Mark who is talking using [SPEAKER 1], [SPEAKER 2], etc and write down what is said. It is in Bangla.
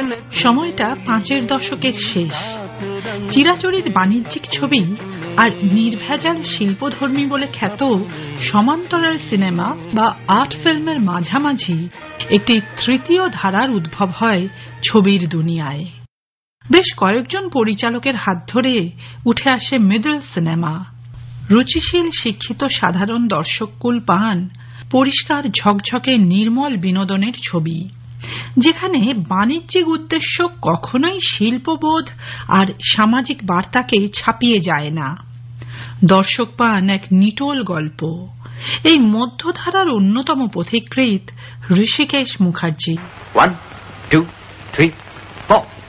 [SPEAKER 1] সময়টা ৫-এর দশকের শেষ। চিরাচরিত বাণিজ্যিক ছবি আর নির্ভেজাল শিল্পধর্মী বলে খ্যাত সমান্তরাল সিনেমা বা আর্ট ফিল্মের মাঝামাঝি একটি তৃতীয় ধারার উদ্ভব হয় ছবির দুনিয়ায়। বেশ কয়েকজন পরিচালকের হাত ধরে উঠে আসে মিডল সিনেমা। রুচিশীল শিক্ষিত সাধারণ দর্শককুল পান পরিষ্কার ঝকঝকে নির্মল বিনোদনের ছবি, যেখানে বাণিজ্যিক উদ্দেশ্য কখনোই শিল্পবোধ আর সামাজিক বার্তাকে ছাপিয়ে যায় না। দর্শক পান এক নিটোল গল্প। এই মধ্যধারার অন্যতম পথিকৃৎ ঋষিকেশ মুখার্জি।
[SPEAKER 2] 1, 2, 3, 4